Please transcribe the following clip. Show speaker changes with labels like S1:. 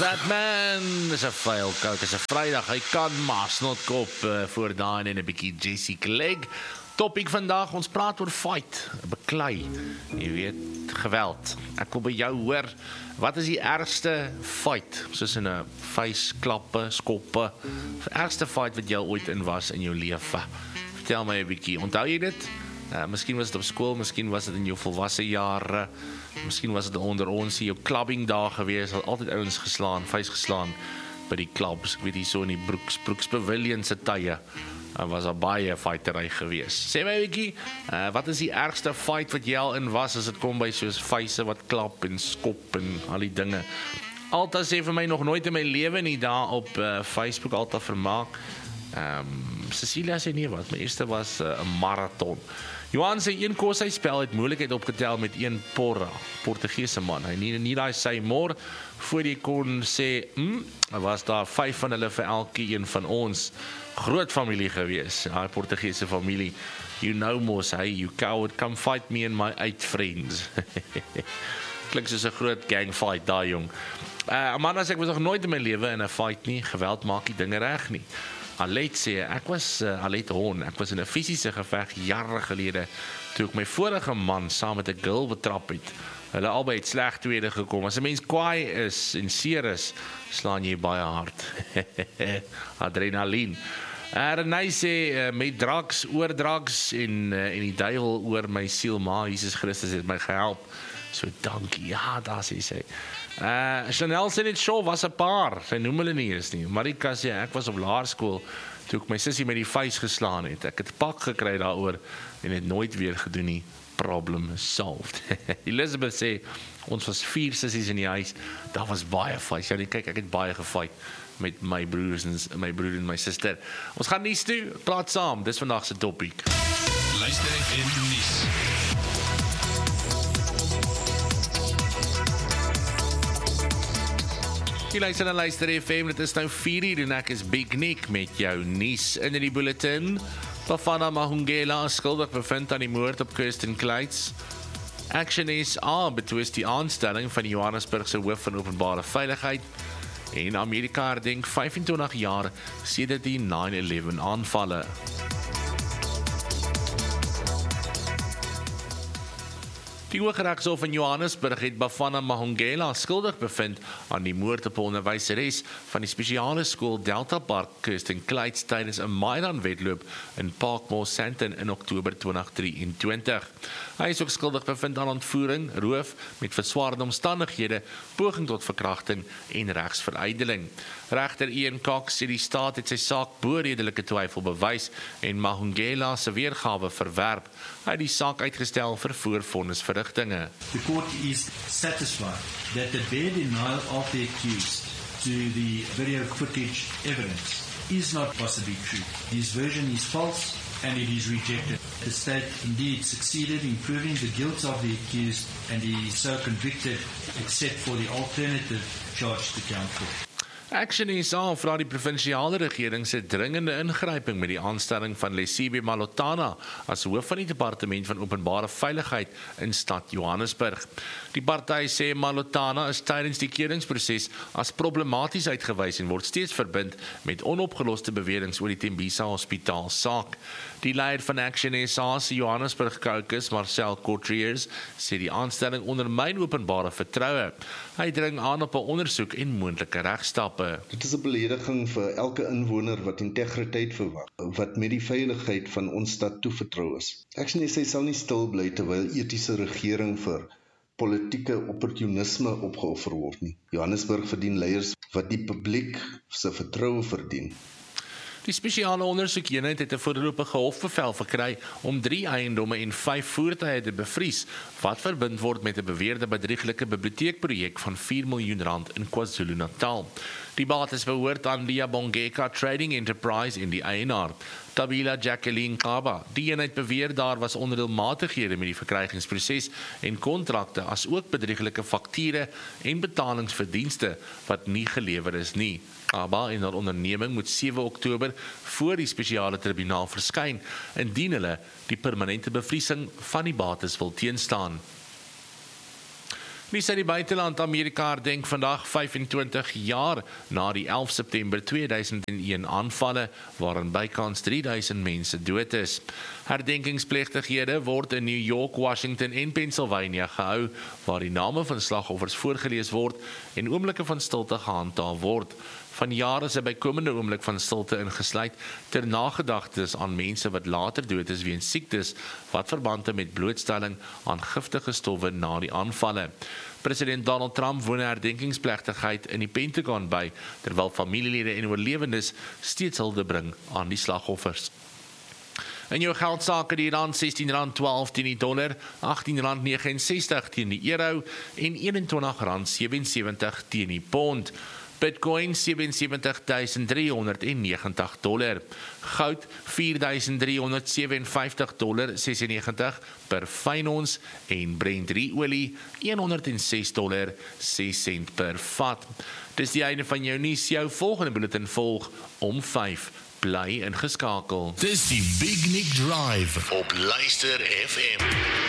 S1: That man is 'n vuil kouk, is 'n Vrydag, hy kan maar snotkop voor daan en 'n bietjie Jessie Clegg. Topic vandag, ons praat oor fight, beklei, jy weet, geweld. Ek wil by jou hoor, wat is die ergste fight, soos in 'n vuisklappe, skoppe, ergste fight wat jy ooit in was in jou lewe? Vertel my 'n bietjie, onthou jy dit? Miskien was dit op skool, miskien was dit in jou volwasse jare, miskien was dit onder ons hier jou clubbing dae gewees, al altyd ouens geslaan, vuis geslaan by die clubs, ek weet hier so in die Brooks Pavilion se tye, was daar baie fightery gewees. Sê my 'n bietjie, wat is die ergste fight wat jy al in was, as dit kom by soos vuise wat klap en skop en al die dinge? Alta sê vir my nog nooit in my lewe nie, daar op Facebook, Alta vermaak. Cecilia sê nee wat, my eerste was 'n marathon. Johan sê een kos hy spel het moeilikheid opgetel met een porra, Portugese man. Hy nie daai sy mor, voor jy kon sê, was daar 5 van hulle vir elke een van ons. Groot familie gewees, daai Portugese familie. You know mos, hey, you coward, come fight me and my 8 friends. Klink soos 'n groot gang fight daar, jong. Amanda sê ek was nog nooit in my lewe in 'n fight nie, geweld maak die dinge reg nie. Alet sê, ek was Alet Hon, ek was in 'n fisiese geveg jare gelede, toe ek my vorige man saam met 'n girl betrap het. Hulle albei het sleg tweede gekom. As 'n mens kwaai is en seer is, slaan jy baie hard. Adrenalien. Renay sê, met drugs, oor drugs en die duiwel oor my siel, maar Jesus Christus het my gehelp. So dankie, ja, daar sê sy. Chanel sê net so, was 'n paar, sy noem hulle nie eens nie. Marika sê, ek was op laerskool, toe ek my sussie met die vuis geslaan het. Ek het pak gekry daaroor, en het nooit weer gedoen nie. Problem solved. Elizabeth sê, ons was 4 sissies in die huis, daar was baie vuis. Ja, kyk, ek het baie gefight met my broer en my suster. Ons gaan nuus toe, praat saam, dis vandag se topic.
S2: Luister en nuus.
S1: Jy luister na Luister FM, dit is nou 4 uur en ek is Big Nick met jou nuus in die bulletin. Bafana Mahungela is skuldig bevind aan die moord op Kirsten Kleitz. Action SA betwis die aanstelling van die Johannesburgse hoof van openbare veiligheid. En Amerika herdenk 25 jaar sedert die 9/11 aanvalle. Die Hooggeregshof in Johannesburg het Bafana Mahungela skuldig bevind aan die moord op 'n onderwyseres van die spesiale skool Delta Park, Kirsten Kleitz, tydens 'n Maidan-wedloop in Parkmore Sandton in Oktober 2023. Hy is ook skuldig bevind aan ontvoering, roof met verswaarde omstandighede, poging tot verkrachting en regsverydeling. Regter Ian Cox sê die staat het sy saak bo redelike twyfel bewys en Mahungela se weergawe verwerp. Hy het die saak uitgestel vir voorvonnisverrigtinge.
S3: The court is satisfied that the bare denial of the accused to the video footage evidence is not possibly true. His version is false and it is rejected. The state indeed succeeded in proving the guilt of the accused and he is so convicted except for the alternative charge to count for.
S1: Action SA vra die provinsiale regering se dringende ingryping met die aanstelling van Lesibe Malotana as hoof van die departement van openbare veiligheid in stad Johannesburg. Die party sê Malotana is tydens die keuringsproses as problematies uitgewys en word steeds verbind met onopgeloste beweringe oor die Tembisa Hospitaal saak. Die leier van Action SA se Johannesburg caucus, Marcel Cotriers, sê die aanstelling ondermyn openbare vertroue. Hy dring aan op 'n ondersoek en moontlike regstappe.
S4: Dit is 'n belediging vir elke inwoner wat integriteit verwag, wat met die veiligheid van ons stad toevertrou is. Action SA sal nie stil bly terwyl etiese regering vir politieke opportunisme opgeoffer word nie. Johannesburg verdien leiers wat die publiek se vertroue verdien.
S1: Die spesiale ondersoekeenheid het 'n voorlopige hofbevel verkry om 3 eiendomme en 5 voertuie te bevries, wat verbind word met 'n beweerde bedrieglike biblioteekprojek van R4 miljoen in KwaZulu-Natal. Die bates behoort aan die Bongeka Trading Enterprise en die eienaar, Tabila Jacqueline Kaba. Die eenheid beweer daar was onredelmatighede met die verkrygingsproses en kontrakte, as ook bedrieglike fakture en betalings vir dienste wat nie gelewer is nie. Kaba en haar onderneming moet 7 Oktober voor die spesiale tribunaal verskyn, indien hulle die permanente bevriesing van die bates wil teenstaan. Nuus uit die buiteland. Amerika herdenk vandag 25 jaar na die 11 September 2001 aanvalle waarin bykans 3000 mense dood is. Herdenkingsplegtighede word in New York, Washington en Pennsylvania gehou waar die name van slagoffers voorgelees word en oomblikke van stilte gehandhaaf word. Vanjaar is 'n bykomende oomblik van stilte ingesluit ter nagedagtes aan mense wat later dood is weens siektes wat verband het met blootstelling aan giftige stowwe na die aanvalle. President Donald Trump woon 'n herdenkingsplegtigheid in die Pentagon by, terwyl familielede en oorlewendes steeds hulde bring aan die slagoffers. In jou geldsake die rand R16.12 teen die dollar, R18.69 teen die euro en R21.77 teen die pond. Bitcoin $77,390, goud $4,357.96 per fyn ons en Brent olie $106.06 per vat. Dis die einde van jou nuus. Jou volgende bulletin volg om 5. Bly ingeskakel.
S2: Dis die Big Nick Drive op Luister FM.